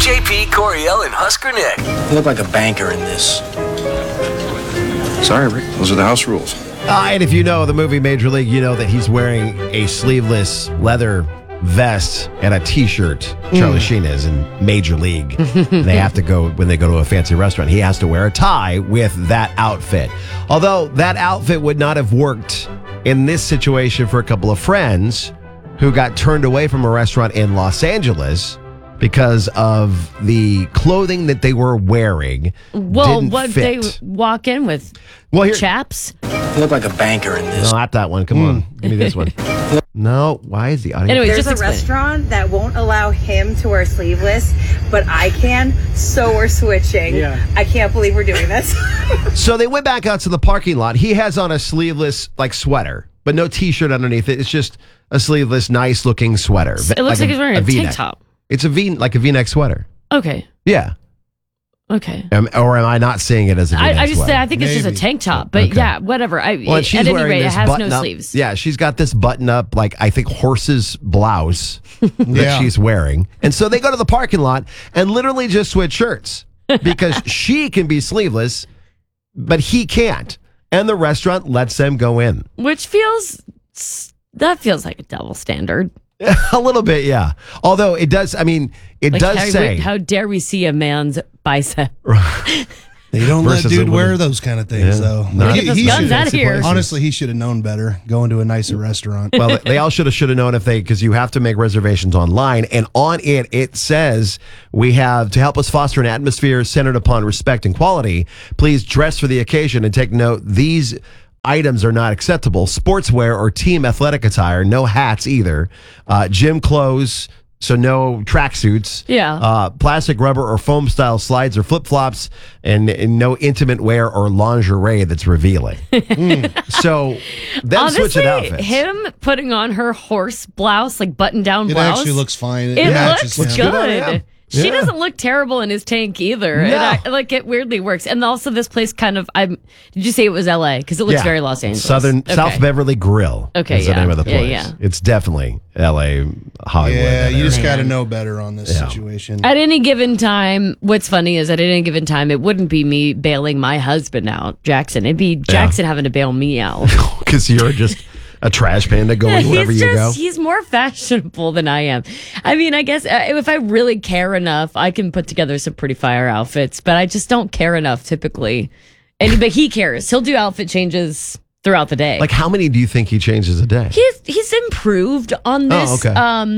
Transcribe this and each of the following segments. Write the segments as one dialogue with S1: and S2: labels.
S1: JP, Coriel, and Husker Nick.
S2: You look like a banker in this.
S3: Sorry, Rick. Those are the house rules.
S4: And if you know the movie Major League, you know that he's wearing a sleeveless leather vest and a T-shirt. Charlie Sheen is in Major League. They have to go, when they go to a fancy restaurant, he has to wear a tie with that outfit. Although that outfit would not have worked in this situation for a couple of friends who got turned away from a restaurant in Los Angeles because of the clothing that they were wearing.
S5: Well,
S4: didn't
S5: what
S4: fit.
S5: they walk in with?
S4: Well,
S5: Chaps?
S2: You look like a banker in this.
S4: No, not that one. Come on. Give me this one. No, why is the audience?
S5: Anyway,
S6: There's
S5: just
S6: a
S5: explain.
S6: restaurant that won't allow him to wear sleeveless, but I can, so we're switching.
S2: Yeah.
S6: I can't believe we're doing this.
S4: So they went back out to the parking lot. He has on a sleeveless sweater, but no T-shirt underneath it. It's just a sleeveless, nice-looking sweater.
S5: It looks like he's wearing a tank
S4: V-neck.
S5: top.
S4: It's a V-neck sweater.
S5: Okay.
S4: Yeah.
S5: Okay.
S4: Or am I not seeing it as a V-neck
S5: I
S4: sweater?
S5: think it's just a tank top, but
S4: Okay.
S5: yeah, whatever.
S4: Well, and she's
S5: at any
S4: wearing
S5: rate, it
S4: this
S5: has no
S4: button-up-
S5: sleeves.
S4: Yeah, she's got this button-up, I think, horse's blouse that
S7: Yeah.
S4: she's wearing. And so they go to the parking lot and literally just switch shirts because she can be sleeveless, but he can't. And the restaurant lets them go in.
S5: Which feels like a double standard.
S4: A little bit, yeah. Although it does, it does say.
S5: How dare we see a man's bicep?
S7: They don't let
S4: Versus a
S7: dude wear
S4: woman.
S7: those kind of things,
S4: Yeah.
S7: though.
S4: Not-
S5: Get those guns out of here.
S7: Honestly, he should have known better going to a nicer restaurant.
S4: Well, they all should have known because you have to make reservations online. And on it says we have to help us foster an atmosphere centered upon respect and quality. Please dress for the occasion and take note. These items are not acceptable. Sportswear or team athletic attire, no hats either. Gym clothes, so no tracksuits.
S5: Yeah.
S4: Plastic, rubber, or foam style slides or flip flops, and no intimate wear or lingerie that's revealing. So them
S5: Honestly,
S4: switching outfits.
S5: him putting on her horse blouse, button-down
S7: It
S5: blouse.
S7: actually looks fine.
S5: It
S7: matches
S5: looks
S7: him.
S4: good on him.
S5: good. She
S4: Yeah.
S5: doesn't look terrible in his tank either.
S4: No.
S5: It weirdly works. And also this place did you say it was LA? Because it looks very Los Angeles.
S4: South Beverly Grill.
S5: Okay,
S4: is the
S5: yeah.
S4: name of the
S5: Yeah,
S4: place.
S5: yeah.
S4: It's definitely LA, Hollywood.
S7: Yeah,
S4: that
S7: you just
S4: area.
S7: got to know better on this
S4: Yeah.
S7: situation.
S5: At any given time, what's funny is at any given time, it wouldn't be me bailing my husband out, Jackson. It'd be Jackson having to bail me out.
S4: Because you're just a trash panda going wherever you go.
S5: He's more fashionable than I am. I guess if I really care enough, I can put together some pretty fire outfits, but I just don't care enough typically. But he cares. He'll do outfit changes throughout the day.
S4: How many do you think he changes a day?
S5: He's improved on this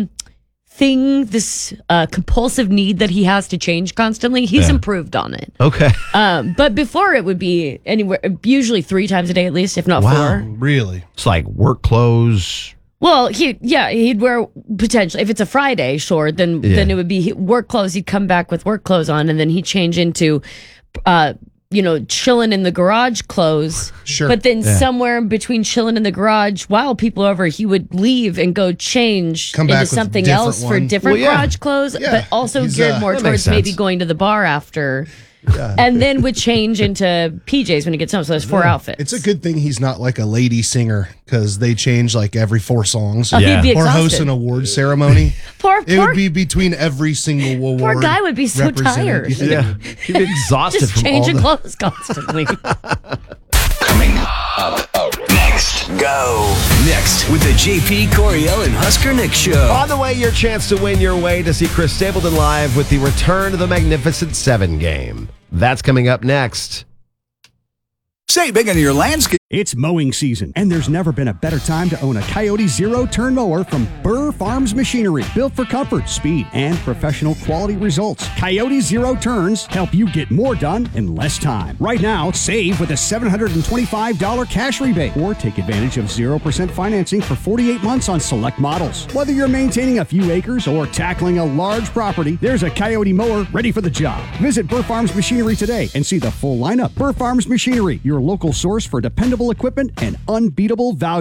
S5: this compulsive need that he has to change constantly. He's improved on it.
S4: Okay.
S5: But before it would be usually 3 times a day at least, if not 4.
S7: Really?
S4: It's like work clothes.
S5: Well, he'd wear potentially, if it's a Friday, sure, then it would be work clothes. He'd come back with work clothes on, and then he'd change into, chilling in the garage clothes.
S7: Sure.
S5: But then somewhere in between chilling in the garage while people are over, he would leave and go change
S7: Come back
S5: into
S7: with
S5: something
S7: different
S5: else for
S7: one.
S5: different
S4: Well, yeah.
S5: garage clothes,
S7: Yeah,
S5: but also
S7: he's,
S5: geared more
S4: that makes
S5: towards maybe
S4: sense.
S5: going to the bar after. And then would change into PJs when he gets home. So there's 4 outfits.
S7: It's a good thing he's not like a lady singer because they change every 4 songs.
S5: Oh, he'd be
S7: Or host
S5: exhausted.
S7: an award ceremony.
S5: Poor
S7: It would be between every single award.
S5: Poor guy would be so
S7: represented.
S5: tired.
S4: Yeah. He'd be exhausted
S5: just
S4: from all
S5: changing
S4: the...
S5: clothes constantly.
S1: Coming up next. Go. Next with the JP, Coriel, and Husker Nick show.
S4: On the way, your chance to win your way to see Chris Stapleton live with the return of the Magnificent Seven game. That's coming up next.
S8: Say big on your landscape.
S9: It's mowing season, and there's never been a better time to own a Coyote Zero-Turn Mower from Burr Farms Machinery. Built for comfort, speed, and professional quality results. Coyote Zero-Turns help you get more done in less time. Right now, save with a $725 cash rebate, or take advantage of 0% financing for 48 months on select models. Whether you're maintaining a few acres or tackling a large property, there's a Coyote mower ready for the job. Visit Burr Farms Machinery today and see the full lineup. Burr Farms Machinery, your local source for dependable equipment and unbeatable value.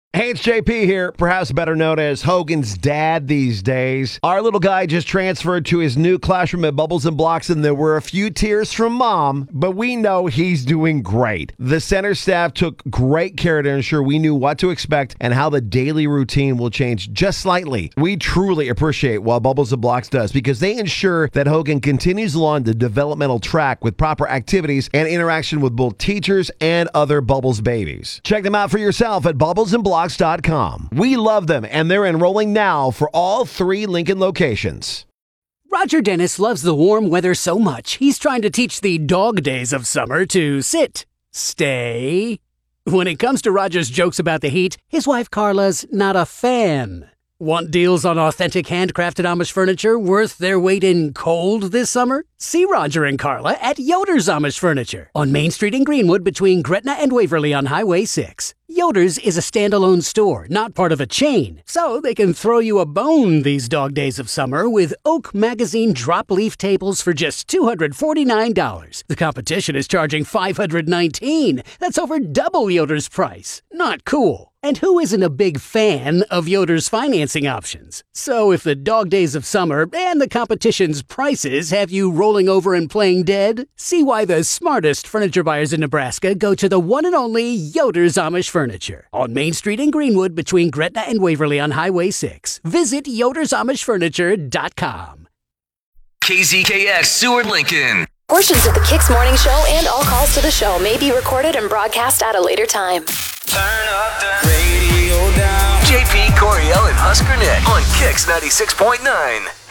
S4: Hey, it's JP here, perhaps better known as Hogan's dad these days. Our little guy just transferred to his new classroom at Bubbles and Blocks, and there were a few tears from mom, but we know he's doing great. The center staff took great care to ensure we knew what to expect and how the daily routine will change just slightly. We truly appreciate what Bubbles and Blocks does because they ensure that Hogan continues along the developmental track with proper activities and interaction with both teachers and other Bubbles babies. Check them out for yourself at bubblesandblocks.com. We love them, and they're enrolling now for all 3 Lincoln locations.
S3: Roger Dennis loves the warm weather so much, he's trying to teach the dog days of summer to sit, stay. When it comes to Roger's jokes about the heat, his wife Carla's not a fan. Want deals on authentic handcrafted Amish furniture worth their weight in cold this summer? See Roger and Carla at Yoder's Amish Furniture on Main Street in Greenwood between Gretna and Waverly on Highway 6. Yoder's is a standalone store, not part of a chain, so they can throw you a bone these dog days of summer with Oak Magazine drop leaf tables for just $249. The competition is charging $519. That's over double Yoder's price. Not cool. And who isn't a big fan of Yoder's financing options? So if the dog days of summer and the competition's prices have you rolling over and playing dead, see why the smartest furniture buyers in Nebraska go to the one and only Yoder's Amish Furniture on Main Street in Greenwood between Gretna and Waverly on Highway 6. Visit yodersamishfurniture.com.
S1: KZKX Seward Lincoln.
S10: Portions of the Kicks Morning Show and all calls to the show may be recorded and broadcast at a later time.
S1: Turn up the radio down. JP, Coriel, and Husker Nick on Kicks 96.9.